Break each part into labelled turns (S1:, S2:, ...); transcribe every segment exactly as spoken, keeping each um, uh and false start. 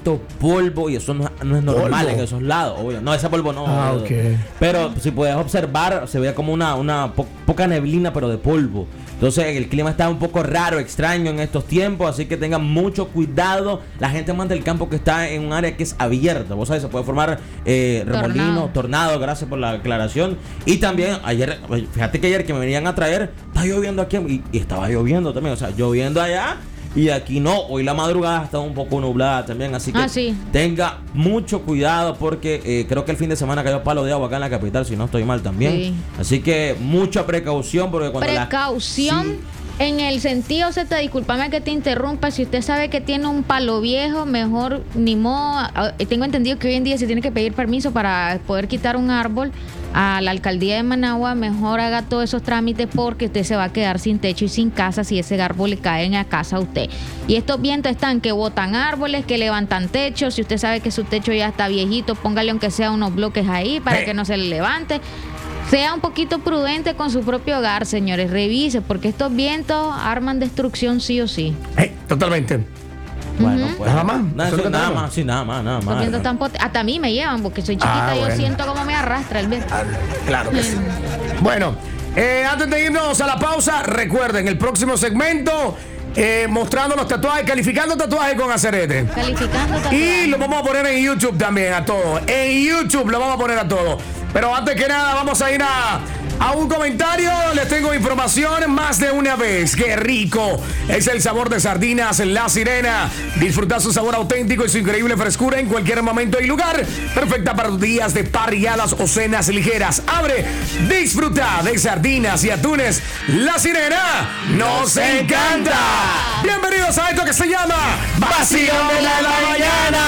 S1: visto polvo y eso no, no es normal polvo en esos lados, obvio. No, ese polvo no.
S2: Ah, okay.
S1: Pero si puedes observar, se ve como una, una po- poca neblina, pero de polvo. Entonces el clima está un poco raro, extraño en estos tiempos, así que tengan mucho cuidado. La gente más del campo que está en un área que es abierta, vos sabés, se puede formar eh, remolinos, tornado. tornado, gracias por la aclaración. Y también ayer, fíjate que ayer que me venían a traer, está lloviendo aquí y, y estaba lloviendo también, o sea, lloviendo allá. Y aquí no, hoy la madrugada está un poco nublada también, así que
S3: ah, sí.
S1: tenga mucho cuidado porque eh, creo que el fin de semana cayó palo de agua acá en la capital, si no estoy mal también. Sí. Así que mucha precaución porque cuando
S3: Precaución.
S1: La... Sí.
S3: En el sentido, se te discúlpame que te interrumpa, si usted sabe que tiene un palo viejo, mejor ni modo. Tengo entendido que hoy en día se tiene que pedir permiso para poder quitar un árbol a la alcaldía de Managua. Mejor haga todos esos trámites porque usted se va a quedar sin techo y sin casa si ese árbol le cae en la casa a usted. Y estos vientos están que botan árboles, que levantan techos. Si usted sabe que su techo ya está viejito, póngale aunque sea unos bloques ahí para que no se le levante. Sea un poquito prudente con su propio hogar, señores. Revise, porque estos vientos arman destrucción sí o sí.
S2: Hey, totalmente.
S1: Bueno, pues.
S2: Nada más.
S1: Nada, sí, nada más, sí, nada más, nada más.
S3: Los vientos tan pot- Hasta a mí me llevan, porque soy chiquita,
S2: Ah,
S3: yo
S2: bueno.
S3: siento como me arrastra el viento.
S2: Ah, claro que sí. Bueno, eh, antes de irnos a la pausa, recuerden, el próximo segmento, eh, mostrando los tatuajes, calificando tatuajes con Acerete.
S3: Calificando tatuajes.
S2: Y lo vamos a poner en YouTube también a todos. En YouTube lo vamos a poner a todos. Pero antes que nada, vamos a ir a, a un comentario. Les tengo información más de una vez. ¡Qué rico! Es el sabor de Sardinas La Sirena. Disfruta su sabor auténtico y su increíble frescura en cualquier momento y lugar. Perfecta para tus días de parrilladas o cenas ligeras. Abre, disfruta de sardinas y atunes La Sirena. ¡Nos encanta! Bienvenidos a esto que se llama Vacilón de la Mañana.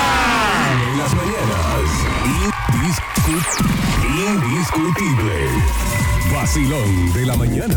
S4: En las mañanas, indiscutible. Indiscutible. Vacilón de la mañana.